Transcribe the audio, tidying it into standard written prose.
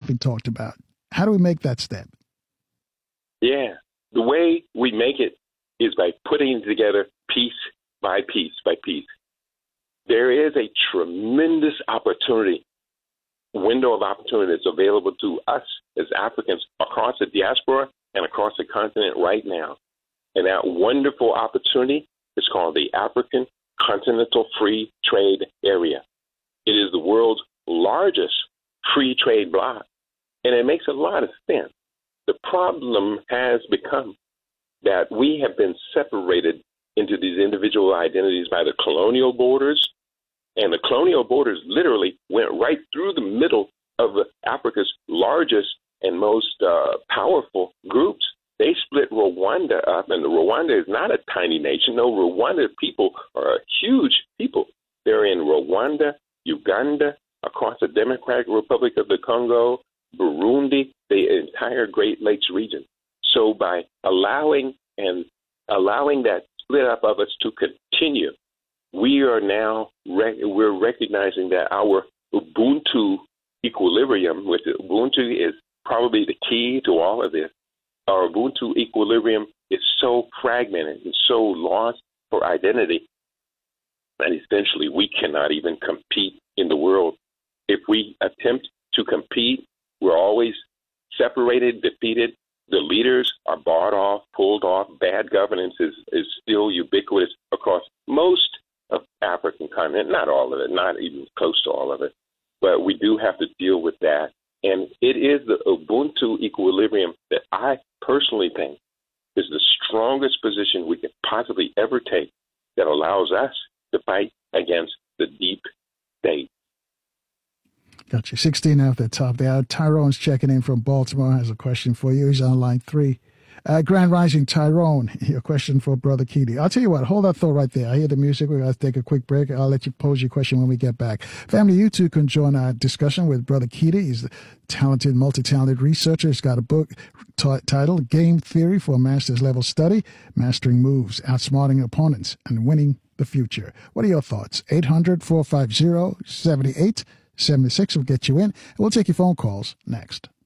been talked about. How do we make that step? Yeah. The way we make it is by putting together piece by piece by piece. There is a tremendous window of opportunity that's available to us as Africans across the diaspora and across the continent right now. And that wonderful opportunity is called the African Continental Free Trade Area. It is the world's largest free trade bloc, and it makes a lot of sense. The problem has become that we have been separated into these individual identities by the colonial borders, and the colonial borders literally went right through the middle of Africa's largest and most powerful groups. They split Rwanda up, and Rwanda is not a tiny nation. No, Rwanda people are a huge people. They're in Rwanda, Uganda, across the Democratic Republic of the Congo, Burundi, the entire Great Lakes region. So by allowing that split up of us to continue, we are now we're recognizing that our Ubuntu equilibrium, which Ubuntu is probably the key to all of this. Our Ubuntu equilibrium is so fragmented and so lost for identity that essentially we cannot even compete in the world. If we attempt to compete, we're always separated, defeated. The leaders are bought off, pulled off. Bad governance is still ubiquitous across most of African continent, not all of it, not even close to all of it. But we do have to deal with that. And it is the Ubuntu equilibrium that I personally think is the strongest position we could possibly ever take that allows us to fight against the deep state. Got you. 16 after the top there. Tyrone's checking in from Baltimore, has a question for you. He's on line 3. Grand Rising, Tyrone, your question for Brother Keaty. I'll tell you what, hold that thought right there. I hear the music. We're going to take a quick break. I'll let you pose your question when we get back. Family, you too can join our discussion with Brother Keaty. He's a talented, multi-talented researcher. He's got a book titled Game Theory for a Master's Level Study, Mastering Moves, Outsmarting Opponents, and Winning the Future. What are your thoughts? 800-450-7876 will get you in, and we'll take your phone calls next.